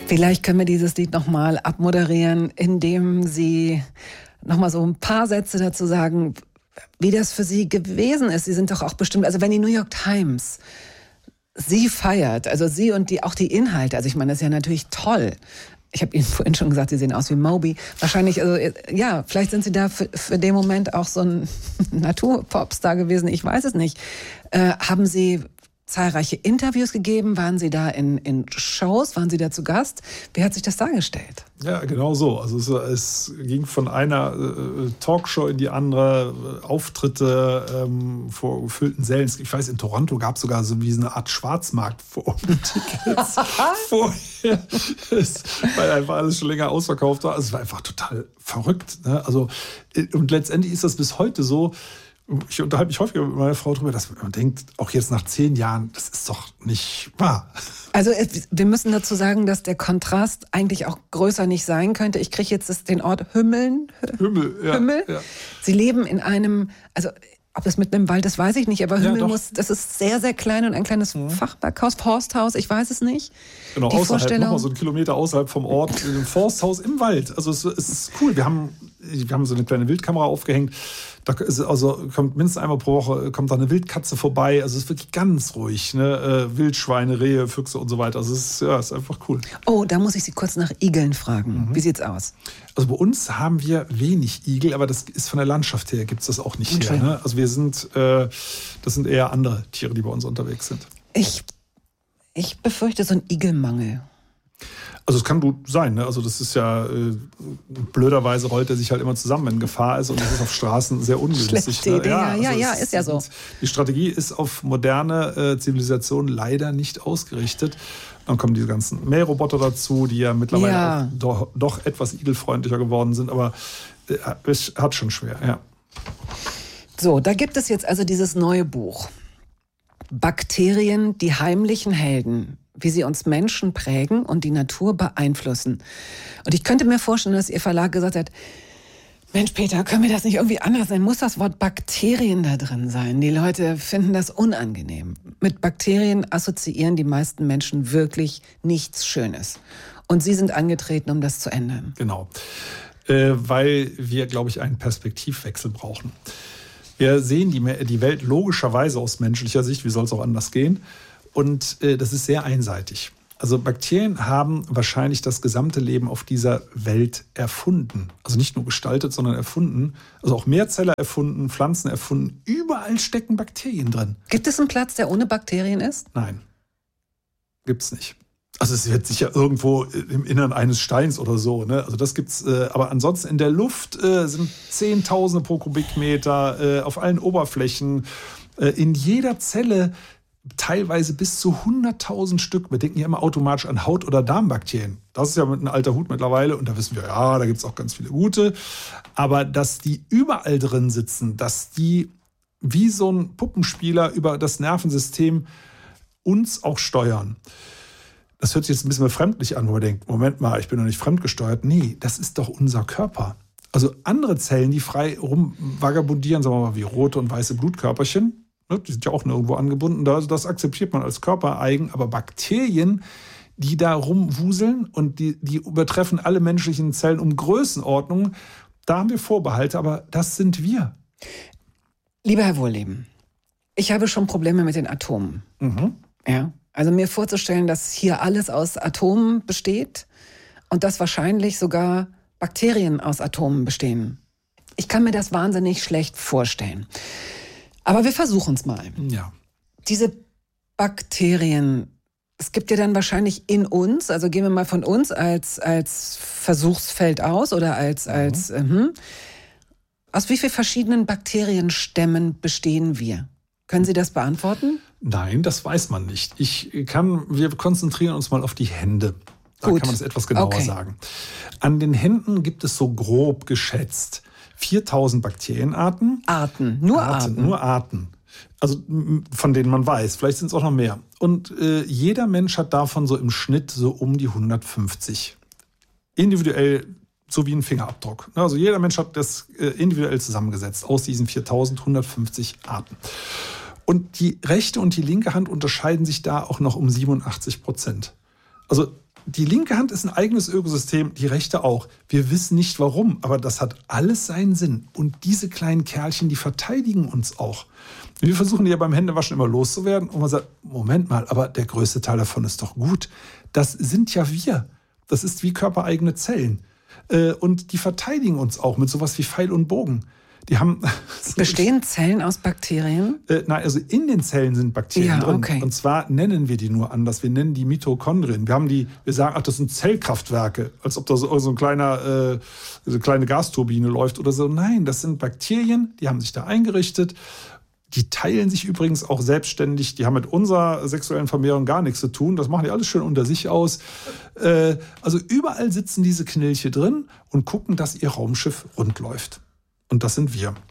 Vielleicht können wir dieses Lied nochmal abmoderieren, indem Sie nochmal so ein paar Sätze dazu sagen, wie das für Sie gewesen ist. Sie sind doch auch bestimmt, also wenn die New York Times Sie feiert, also Sie und auch die Inhalte, also ich meine, das ist ja natürlich toll. Ich habe Ihnen vorhin schon gesagt, Sie sehen aus wie Moby. Wahrscheinlich, also ja, vielleicht sind Sie da für den Moment auch so ein Naturpopstar gewesen, ich weiß es nicht. Haben Sie zahlreiche Interviews gegeben? Waren Sie da in Shows? Waren Sie da zu Gast? Wie hat sich das dargestellt? Ja, genau so. Also es ging von einer Talkshow in die andere, Auftritte vor gefüllten Sälen. Ich weiß, in Toronto gab es sogar so wie eine Art Schwarzmarkt vor Tickets vorher, weil einfach alles schon länger ausverkauft war. Also es war einfach total verrückt. Ne? Also, und letztendlich ist das bis heute so. Ich unterhalte mich häufiger mit meiner Frau darüber, dass man denkt, auch jetzt nach 10 Jahren, das ist doch nicht wahr. Also wir müssen dazu sagen, dass der Kontrast eigentlich auch größer nicht sein könnte. Ich kriege jetzt den Ort Hümmeln. Hümmel. Ja. Sie leben in einem, also ob das mitten im Wald ist, weiß ich nicht, aber Hümmel das ist sehr, sehr klein und ein kleines Fachwerkhaus, Forsthaus, ich weiß es nicht. Genau, außerhalb, nochmal so einen Kilometer außerhalb vom Ort, in einem Forsthaus im Wald. Also es ist cool. Wir haben so eine kleine Wildkamera aufgehängt. Da ist kommt mindestens einmal pro Woche kommt da eine Wildkatze vorbei. Also es ist wirklich ganz ruhig. Ne? Wildschweine, Rehe, Füchse und so weiter. Also es ist einfach cool. Oh, da muss ich Sie kurz nach Igeln fragen. Wie sieht's aus? Also bei uns haben wir wenig Igel, aber das ist von der Landschaft her, gibt es das auch nicht hier. Ne? Also das sind eher andere Tiere, die bei uns unterwegs sind. Ich befürchte so einen Igelmangel. Also es kann gut sein, ne? Also das ist ja, blöderweise rollt er sich halt immer zusammen, wenn Gefahr ist, und das ist auf Straßen sehr ungünstig. Schlechte Idee, ja, ist ja so. Die Strategie ist auf moderne Zivilisation leider nicht ausgerichtet. Dann kommen diese ganzen Mähroboter dazu, die ja mittlerweile auch doch etwas igelfreundlicher geworden sind, aber es hat schon schwer, ja. So, da gibt es jetzt also dieses neue Buch. Bakterien, die heimlichen Helden, wie sie uns Menschen prägen und die Natur beeinflussen. Und ich könnte mir vorstellen, dass Ihr Verlag gesagt hat, Mensch, Peter, können wir das nicht irgendwie anders nennen? Muss das Wort Bakterien da drin sein? Die Leute finden das unangenehm. Mit Bakterien assoziieren die meisten Menschen wirklich nichts Schönes. Und Sie sind angetreten, um das zu ändern. Genau, weil wir, glaube ich, einen Perspektivwechsel brauchen. Wir sehen die Welt logischerweise aus menschlicher Sicht, wie soll es auch anders gehen? Und das ist sehr einseitig. Also Bakterien haben wahrscheinlich das gesamte Leben auf dieser Welt erfunden. Also nicht nur gestaltet, sondern erfunden. Also auch Mehrzeller erfunden, Pflanzen erfunden. Überall stecken Bakterien drin. Gibt es einen Platz, der ohne Bakterien ist? Nein, gibt's nicht. Also es wird sicher irgendwo im Innern eines Steins oder so, ne? Also das gibt's, aber ansonsten in der Luft sind Zehntausende pro Kubikmeter, auf allen Oberflächen, in jeder Zelle teilweise bis zu 100.000 Stück. Wir denken ja immer automatisch an Haut- oder Darmbakterien. Das ist ja ein alter Hut mittlerweile und da wissen wir, ja, da gibt es auch ganz viele gute. Aber dass die überall drin sitzen, dass die wie so ein Puppenspieler über das Nervensystem uns auch steuern. Das hört sich jetzt ein bisschen befremdlich an, wo man denkt, Moment mal, ich bin doch nicht fremdgesteuert. Nee, das ist doch unser Körper. Also andere Zellen, die frei rumvagabundieren, sagen wir mal wie rote und weiße Blutkörperchen, die sind ja auch nirgendwo angebunden, das akzeptiert man als körpereigen, aber Bakterien, die da rumwuseln und die übertreffen alle menschlichen Zellen um Größenordnung, da haben wir Vorbehalte, aber das sind wir. Lieber Herr Wohlleben, ich habe schon Probleme mit den Atomen. Ja, also mir vorzustellen, dass hier alles aus Atomen besteht und dass wahrscheinlich sogar Bakterien aus Atomen bestehen. Ich kann mir das wahnsinnig schlecht vorstellen. Aber wir versuchen es mal. Ja. Diese Bakterien, es gibt ja dann wahrscheinlich in uns, also gehen wir mal von uns als Versuchsfeld aus oder aus wie vielen verschiedenen Bakterienstämmen bestehen wir? Können Sie das beantworten? Nein, das weiß man nicht. Wir konzentrieren uns mal auf die Hände. Da Gut. kann man es etwas genauer sagen. An den Händen gibt es so grob geschätzt 4.000 Bakterienarten. Nur Arten. Also von denen man weiß. Vielleicht sind es auch noch mehr. Und jeder Mensch hat davon so im Schnitt so um die 150. Individuell, so wie ein Fingerabdruck. Also jeder Mensch hat das individuell zusammengesetzt aus diesen 4.150 Arten. Und die rechte und die linke Hand unterscheiden sich da auch noch um 87%. Also die linke Hand ist ein eigenes Ökosystem, die rechte auch. Wir wissen nicht warum, aber das hat alles seinen Sinn. Und diese kleinen Kerlchen, die verteidigen uns auch. Wir versuchen die ja beim Händewaschen immer loszuwerden und man sagt, Moment mal, aber der größte Teil davon ist doch gut. Das sind ja wir. Das ist wie körpereigene Zellen. Und die verteidigen uns auch mit sowas wie Pfeil und Bogen. Die haben Bestehen Zellen aus Bakterien? Nein, also in den Zellen sind Bakterien drin. Okay. Und zwar nennen wir die nur anders. Wir nennen die Mitochondrien. Wir sagen, ach, das sind Zellkraftwerke, als ob da so eine kleine Gasturbine läuft oder so. Nein, das sind Bakterien, die haben sich da eingerichtet. Die teilen sich übrigens auch selbstständig. Die haben mit unserer sexuellen Vermehrung gar nichts zu tun. Das machen die alles schön unter sich aus. Also überall sitzen diese Knilche drin und gucken, dass ihr Raumschiff rund läuft. Und das sind wir.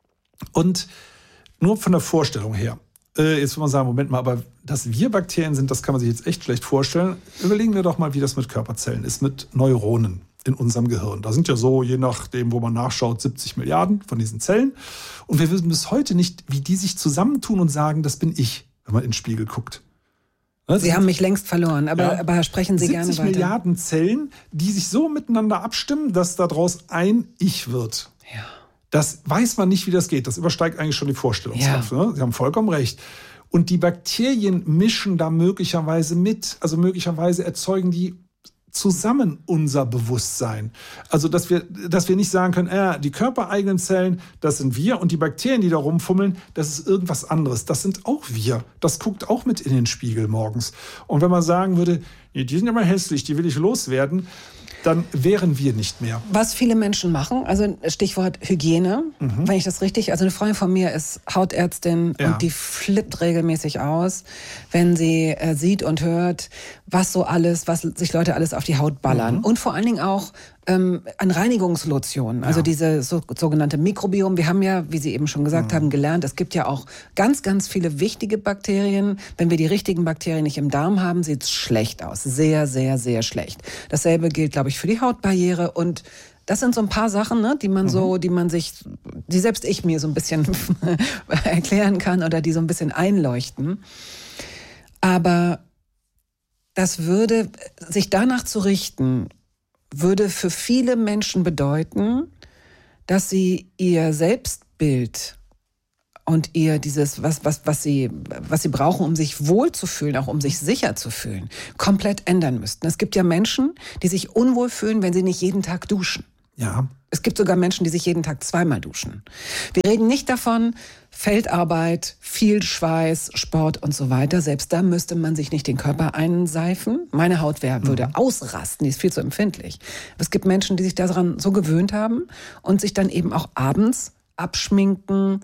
Und nur von der Vorstellung her, jetzt will man sagen, Moment mal, aber dass wir Bakterien sind, das kann man sich jetzt echt schlecht vorstellen. Überlegen wir doch mal, wie das mit Körperzellen ist, mit Neuronen in unserem Gehirn. Da sind ja so, je nachdem, wo man nachschaut, 70 Milliarden von diesen Zellen. Und wir wissen bis heute nicht, wie die sich zusammentun und sagen, das bin ich, wenn man in den Spiegel guckt. Sie haben mich längst verloren, aber sprechen Sie gerne weiter. 70 Milliarden Zellen, die sich so miteinander abstimmen, dass daraus ein Ich wird. Ja. Das weiß man nicht, wie das geht. Das übersteigt eigentlich schon die Vorstellungskraft. Ja. Ne? Sie haben vollkommen recht. Und die Bakterien mischen da möglicherweise mit. Also möglicherweise erzeugen die zusammen unser Bewusstsein. Also dass wir nicht sagen können, die körpereigenen Zellen, das sind wir und die Bakterien, die da rumfummeln, das ist irgendwas anderes. Das sind auch wir. Das guckt auch mit in den Spiegel morgens. Und wenn man sagen würde, die sind immer hässlich, die will ich loswerden, dann wären wir nicht mehr. Was viele Menschen machen, also Stichwort Hygiene, wenn ich das richtig, also eine Freundin von mir ist Hautärztin und die flippt regelmäßig aus, wenn sie sieht und hört, was sich Leute alles auf die Haut ballern. Und vor allen Dingen auch an Reinigungslotionen, also diese sogenannte Mikrobiom. Wir haben ja, wie Sie eben schon gesagt haben, gelernt, es gibt ja auch ganz, ganz viele wichtige Bakterien. Wenn wir die richtigen Bakterien nicht im Darm haben, sieht es schlecht aus. Sehr, sehr, sehr schlecht. Dasselbe gilt, glaube ich, für die Hautbarriere. Und das sind so ein paar Sachen, ne, die selbst ich mir so ein bisschen erklären kann oder die so ein bisschen einleuchten. Aber das würde, sich danach zu richten, würde für viele Menschen bedeuten, dass sie ihr Selbstbild und ihr dieses, was sie brauchen, um sich wohlzufühlen, auch um sich sicher zu fühlen, komplett ändern müssten. Es gibt ja Menschen, die sich unwohl fühlen, wenn sie nicht jeden Tag duschen. Ja. Es gibt sogar Menschen, die sich jeden Tag zweimal duschen. Wir reden nicht davon, Feldarbeit, viel Schweiß, Sport und so weiter. Selbst da müsste man sich nicht den Körper einseifen. Meine Haut würde ausrasten, die ist viel zu empfindlich. Aber es gibt Menschen, die sich daran so gewöhnt haben und sich dann eben auch abends abschminken,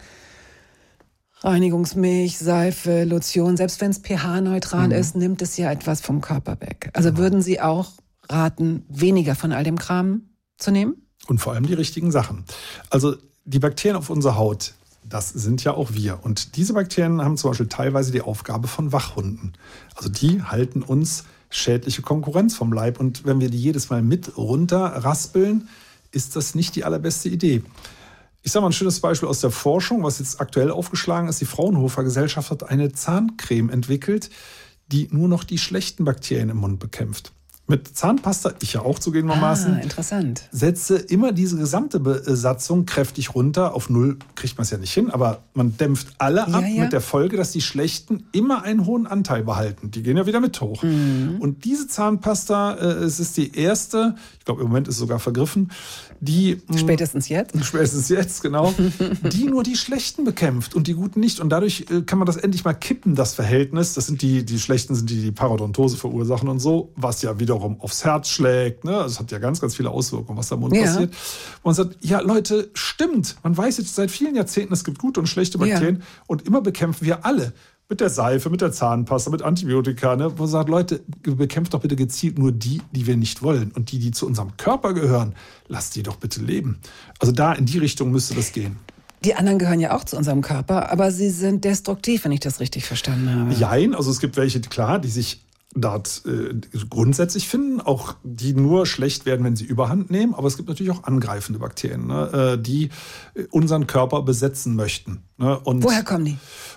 Reinigungsmilch, Seife, Lotion. Selbst wenn es pH-neutral ist, nimmt es ja etwas vom Körper weg. Also würden Sie auch raten, weniger von all dem Kram zu nehmen? Und vor allem die richtigen Sachen. Also die Bakterien auf unserer Haut, das sind ja auch wir. Und diese Bakterien haben zum Beispiel teilweise die Aufgabe von Wachhunden. Also die halten uns schädliche Konkurrenz vom Leib. Und wenn wir die jedes Mal mit runterraspeln, ist das nicht die allerbeste Idee. Ich sage mal ein schönes Beispiel aus der Forschung, was jetzt aktuell aufgeschlagen ist. Die Fraunhofer Gesellschaft hat eine Zahncreme entwickelt, die nur noch die schlechten Bakterien im Mund bekämpft. Mit Zahnpasta, ich ja auch zugegebenermaßen, interessant. setze immer diese gesamte Besatzung kräftig runter. Auf 0 kriegt man es ja nicht hin, aber man dämpft alle ab mit der Folge, dass die Schlechten immer einen hohen Anteil behalten. Die gehen ja wieder mit hoch. Und diese Zahnpasta, es ist die erste, ich glaube im Moment ist es sogar vergriffen, die... Spätestens jetzt? Spätestens jetzt, genau. Die nur die Schlechten bekämpft und die Guten nicht. Und dadurch kann man das endlich mal kippen, das Verhältnis. Das sind die Schlechten, sind die Parodontose verursachen und so, was ja wiederum aufs Herz schlägt. Ne? Das hat ja ganz, ganz viele Auswirkungen, was da im Mund passiert. Und man sagt, ja Leute, stimmt. Man weiß jetzt seit vielen Jahrzehnten, es gibt gute und schlechte Bakterien. Und immer bekämpfen wir alle. Mit der Seife, mit der Zahnpasta, mit Antibiotika. Ne? Man sagt, Leute, bekämpft doch bitte gezielt nur die wir nicht wollen. Und die zu unserem Körper gehören, lasst die doch bitte leben. Also da in die Richtung müsste das gehen. Die anderen gehören ja auch zu unserem Körper, aber sie sind destruktiv, wenn ich das richtig verstanden habe. Jein, also es gibt welche, klar, die sich dort grundsätzlich finden, auch die nur schlecht werden, wenn sie Überhand nehmen. Aber es gibt natürlich auch angreifende Bakterien, ne, die unseren Körper besetzen möchten. Ne? Und woher kommen die?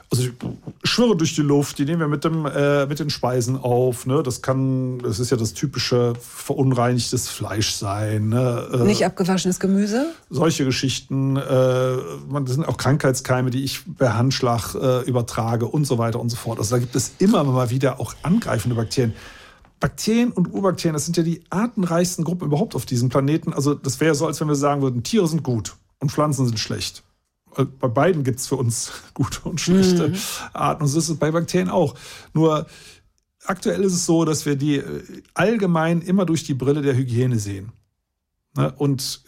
Also ich schwirre durch die Luft, die nehmen wir mit den Speisen auf. Ne? Das ist ja das typische verunreinigtes Fleisch sein. Ne? Nicht abgewaschenes Gemüse? Solche Geschichten. Das sind auch Krankheitskeime, die ich per Handschlag übertrage und so weiter und so fort. Also da gibt es immer mal wieder auch angreifende Bakterien. Bakterien und Urbakterien, das sind ja die artenreichsten Gruppen überhaupt auf diesem Planeten. Also das wäre so, als wenn wir sagen würden, Tiere sind gut und Pflanzen sind schlecht. Bei beiden gibt es für uns gute und schlechte Arten. Und so ist es bei Bakterien auch. Nur aktuell ist es so, dass wir die allgemein immer durch die Brille der Hygiene sehen. Und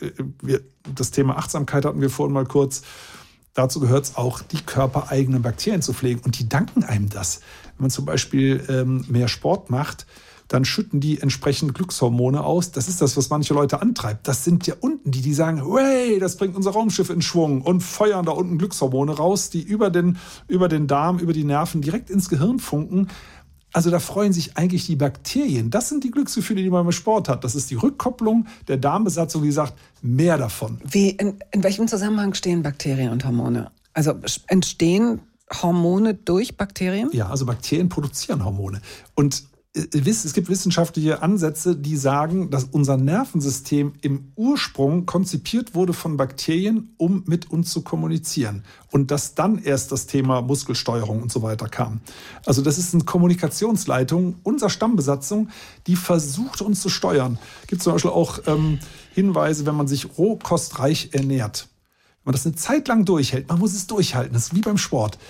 das Thema Achtsamkeit hatten wir vorhin mal kurz. Dazu gehört es auch, die körpereigenen Bakterien zu pflegen. Und die danken einem das. Wenn man zum Beispiel mehr Sport macht, dann schütten die entsprechend Glückshormone aus. Das ist das, was manche Leute antreibt. Das sind ja unten die sagen, hey, das bringt unser Raumschiff in Schwung und feuern da unten Glückshormone raus, die über den Darm, über die Nerven direkt ins Gehirn funken. Also da freuen sich eigentlich die Bakterien. Das sind die Glücksgefühle, die man im Sport hat. Das ist die Rückkopplung der Darmbesatzung, die sagt, mehr davon. In welchem Zusammenhang stehen Bakterien und Hormone? Also entstehen Hormone durch Bakterien? Ja, also Bakterien produzieren Hormone. Und es gibt wissenschaftliche Ansätze, die sagen, dass unser Nervensystem im Ursprung konzipiert wurde von Bakterien, um mit uns zu kommunizieren. Und dass dann erst das Thema Muskelsteuerung und so weiter kam. Also das ist eine Kommunikationsleitung unserer Stammbesatzung, die versucht, uns zu steuern. Es gibt zum Beispiel auch Hinweise, wenn man sich rohkostreich ernährt. Wenn man das eine Zeit lang durchhält, man muss es durchhalten, das ist wie beim Sport.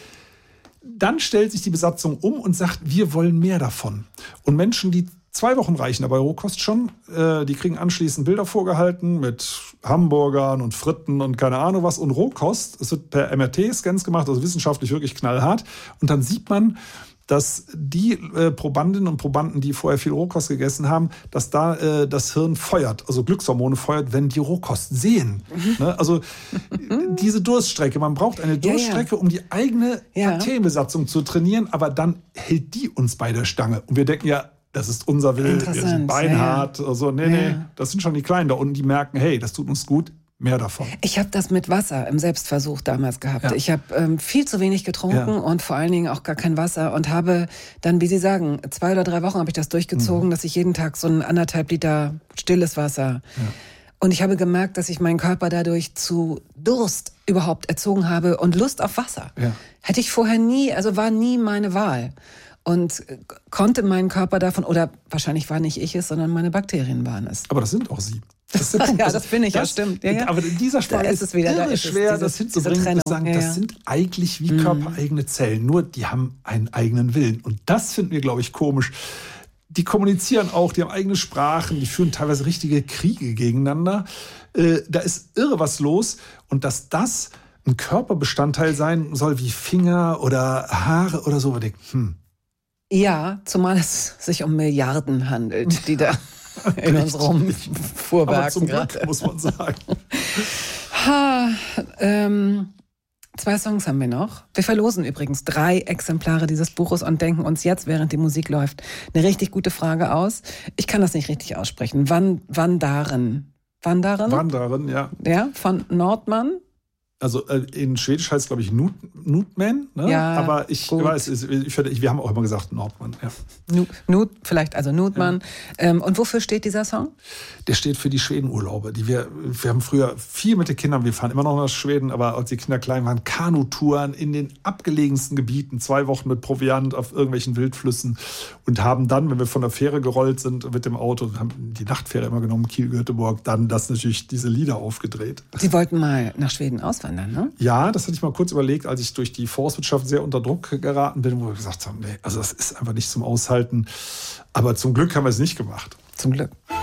Dann stellt sich die Besatzung um und sagt, wir wollen mehr davon. Und Menschen, die 2 Wochen reichen, aber Rohkost schon, die kriegen anschließend Bilder vorgehalten mit Hamburgern und Fritten und keine Ahnung was und Rohkost. Es wird per MRT-Scans gemacht, also wissenschaftlich wirklich knallhart. Und dann sieht man, dass die Probandinnen und Probanden, die vorher viel Rohkost gegessen haben, dass da das Hirn feuert, also Glückshormone feuert, wenn die Rohkost sehen. Ne? Also diese Durststrecke, man braucht eine Durststrecke, um die eigene Bakterienbesatzung zu trainieren, aber dann hält die uns bei der Stange. Und wir denken ja, das ist unser Wille, wir sind beinhart. Also, nee, das sind schon die Kleinen da unten, die merken, hey, das tut uns gut. Mehr davon. Ich habe das mit Wasser im Selbstversuch damals gehabt. Ja. Ich habe viel zu wenig getrunken und vor allen Dingen auch gar kein Wasser und habe dann, wie Sie sagen, 2 oder 3 Wochen habe ich das durchgezogen, dass ich jeden Tag so 1,5 Liter stilles Wasser. Ja. Und ich habe gemerkt, dass ich meinen Körper dadurch zu Durst überhaupt erzogen habe und Lust auf Wasser. Ja. Hätte ich vorher nie, also war nie meine Wahl. Und konnte meinen Körper davon, oder wahrscheinlich war nicht ich es, sondern meine Bakterien waren es. Aber das sind auch Sie. Das bin ich, das stimmt. Ja. Aber in dieser Sprache ist es wieder schwer, das hinzubringen und zu sagen, das sind eigentlich wie körpereigene Zellen, nur die haben einen eigenen Willen. Und das finden wir, glaube ich, komisch. Die kommunizieren auch, die haben eigene Sprachen, die führen teilweise richtige Kriege gegeneinander. Da ist irre was los. Und dass das ein Körperbestandteil sein soll, wie Finger oder Haare oder so, Ja, zumal es sich um Milliarden handelt, die da in uns rumfuhrwerken. Aber zum Glück, muss man sagen. 2 Songs haben wir noch. Wir verlosen übrigens 3 Exemplare dieses Buches und denken uns jetzt, während die Musik läuft, eine richtig gute Frage aus. Ich kann das nicht richtig aussprechen. Wandaren, ja. Ja, von Nordmann. Also in Schwedisch heißt es, glaube ich, Nordman, ne? Ja, aber ich weiß, wir haben auch immer gesagt Nordmann. Ja. Vielleicht also Nordmann. Ja. Und wofür steht dieser Song? Der steht für die Schwedenurlaube. Wir haben früher viel mit den Kindern, wir fahren immer noch nach Schweden, aber als die Kinder klein waren, Kanutouren in den abgelegensten Gebieten, 2 Wochen mit Proviant auf irgendwelchen Wildflüssen und haben dann, wenn wir von der Fähre gerollt sind mit dem Auto, haben die Nachtfähre immer genommen, Kiel-Göteborg, dann natürlich diese Lieder aufgedreht. Sie wollten mal nach Schweden auswandern? Ne? Ja, das hatte ich mal kurz überlegt, als ich durch die Forstwirtschaft sehr unter Druck geraten bin, wo wir gesagt haben, nee, also das ist einfach nicht zum Aushalten. Aber zum Glück haben wir es nicht gemacht. Zum Glück.